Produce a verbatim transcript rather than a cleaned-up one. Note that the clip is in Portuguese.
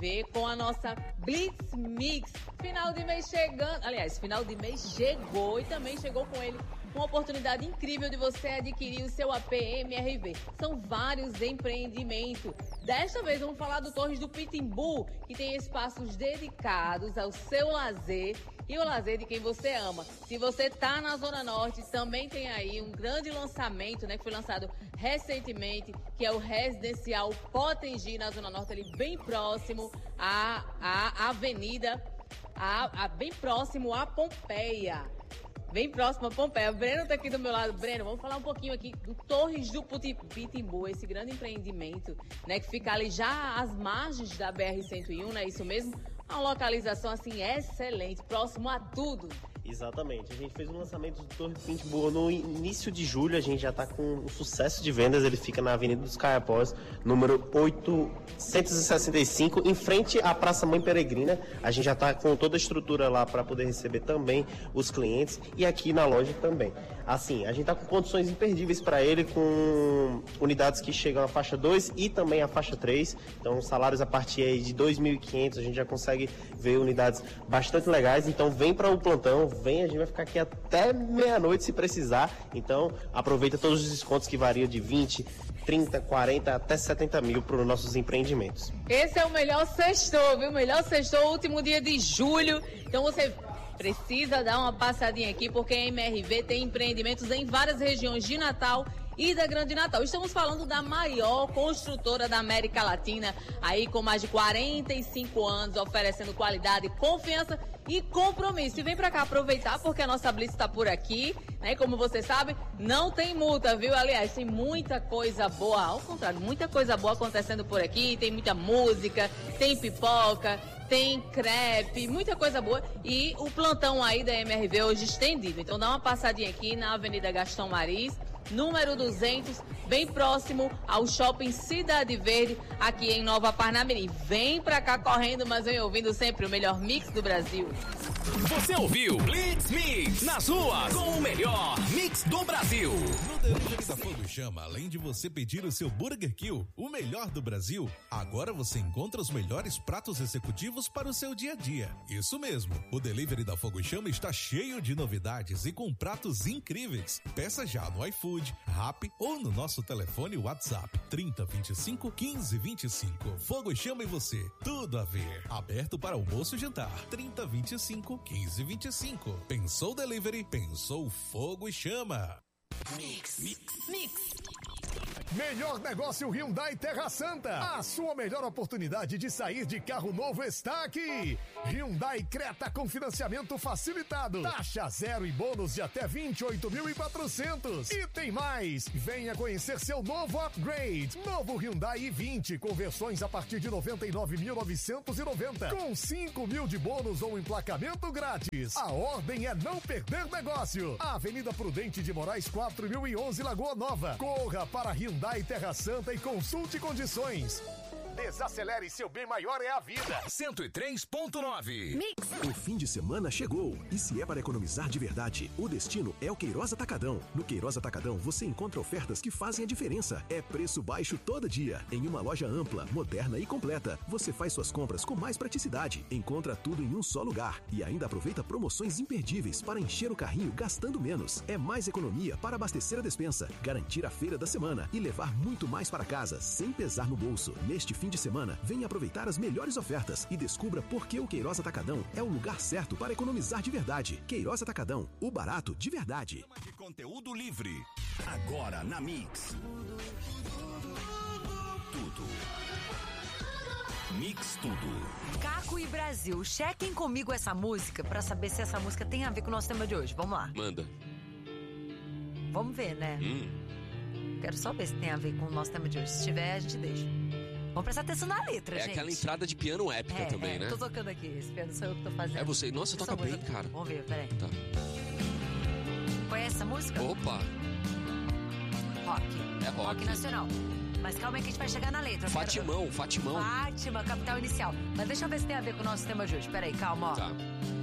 ver com a nossa Blitz Mix. Final de mês chegando, aliás, final de mês chegou e também chegou com ele uma oportunidade incrível de você adquirir o seu A P M R V. São vários empreendimentos. Desta vez vamos falar do Torres do Pitimbu, que tem espaços dedicados ao seu lazer e o lazer de quem você ama. Se você está na Zona Norte, também tem aí um grande lançamento, né, que foi lançado recentemente, que é o Residencial Potengi, na Zona Norte, ali bem próximo à, à Avenida, à, à, bem próximo à Pompeia. Bem próximo a Pompeia. O Breno tá aqui do meu lado. Breno, vamos falar um pouquinho aqui do Torres do Pitimbu, esse grande empreendimento, né, que fica ali já às margens da B R cento e um, não é isso mesmo? Uma localização, assim, excelente, próximo a tudo. Exatamente. A gente fez o lançamento do Torres do Pitimbu no início de julho. A gente já está com um sucesso de vendas. Ele fica na Avenida dos Caiapós, número oitocentos e sessenta e cinco, em frente à Praça Mãe Peregrina. A gente já está com toda a estrutura lá para poder receber também os clientes e aqui na loja também. Assim, a gente está com condições imperdíveis para ele, com unidades que chegam à faixa dois e também à faixa três. Então, salários a partir aí de dois mil e quinhentos, a gente já consegue ver unidades bastante legais. Então, vem para o plantão, vem, a gente vai ficar aqui até meia-noite se precisar. Então, aproveita todos os descontos que variam de vinte, trinta, quarenta até setenta mil para os nossos empreendimentos. Esse é o melhor sextou, viu? Melhor sextou, último dia de julho. Então, você precisa dar uma passadinha aqui, porque a M R V tem empreendimentos em várias regiões de Natal e da Grande Natal. Estamos falando da maior construtora da América Latina, aí com mais de quarenta e cinco anos, oferecendo qualidade, confiança e compromisso. E vem pra cá aproveitar, porque a nossa Blitz está por aqui, né? Como você sabe, não tem multa, viu? Aliás, tem muita coisa boa, ao contrário, muita coisa boa acontecendo por aqui, tem muita música, tem pipoca, tem crepe, muita coisa boa. E o plantão aí da M R V hoje estendido. Então dá uma passadinha aqui na Avenida Gastão Maris, número duzentos, bem próximo ao Shopping Cidade Verde, aqui em Nova Parnamirim. Vem pra cá correndo, mas vem ouvindo sempre o melhor mix do Brasil. Você ouviu Blitz Mix nas ruas com o melhor mix do Brasil. No Delivery da Fogo Chama, além de você pedir o seu Burger Kill, o melhor do Brasil, agora você encontra os melhores pratos executivos para o seu dia a dia. Isso mesmo, o Delivery da Fogo Chama está cheio de novidades e com pratos incríveis. Peça já no iFood, Rappi ou no nosso telefone WhatsApp trinta, vinte e cinco, quinze, vinte e cinco. Fogo Chama e você, tudo a ver. Aberto para almoço e jantar, trinta, vinte e cinco, quinze, vinte e cinco. Pensou Delivery? Pensou Fogo e Chama. Mix, mix, mix. Melhor negócio Hyundai Terra Santa. A sua melhor oportunidade de sair de carro novo está aqui. Hyundai Creta com financiamento facilitado. Taxa zero e bônus de até vinte e oito mil e quatrocentos. E tem mais. Venha conhecer seu novo upgrade. Novo Hyundai i vinte com versões a partir de noventa e nove mil novecentos e noventa. Com cinco mil de bônus ou emplacamento grátis. A ordem é não perder negócio. Avenida Prudente de Moraes quatro mil e onze, Lagoa Nova. Corra para Hyundai Terra Santa e consulte condições. Desacelere, seu bem maior é a vida. cento e três ponto nove. Mix. O fim de semana chegou. E se é para economizar de verdade, o destino é o Queiroz Atacadão. No Queiroz Atacadão você encontra ofertas que fazem a diferença. É preço baixo todo dia. Em uma loja ampla, moderna e completa. Você faz suas compras com mais praticidade. Encontra tudo em um só lugar. E ainda aproveita promoções imperdíveis para encher o carrinho gastando menos. É mais economia para abastecer a despensa, garantir a feira da semana e levar muito mais para casa, sem pesar no bolso. Neste fim de semana, venha aproveitar as melhores ofertas e descubra por que o Queiroz Atacadão é o lugar certo para economizar de verdade. Queiroz Atacadão, o barato de verdade. De conteúdo livre. Agora na Mix. Tudo. Mix tudo. Caco e Brasil, chequem comigo essa música pra saber se essa música tem a ver com o nosso tema de hoje. Vamos lá. Manda. Vamos ver, né? Hum. Quero só ver se tem a ver com o nosso tema de hoje. Se tiver, a gente deixa. Vamos prestar atenção na letra, é gente. É aquela entrada de piano épica é, também, é, né? Eu tô tocando aqui, esse piano sou eu que tô fazendo. É você. Nossa, toca bem, música. cara. Vamos ver, peraí. Tá. Conhece essa música? Opa. Rock. É rock. Rock nacional. Mas calma aí que a gente vai chegar na letra. Fatimão, Fatimão. Fátima, capital inicial. Mas deixa eu ver se tem a ver com o nosso tema de hoje. Peraí, calma, ó. Tá.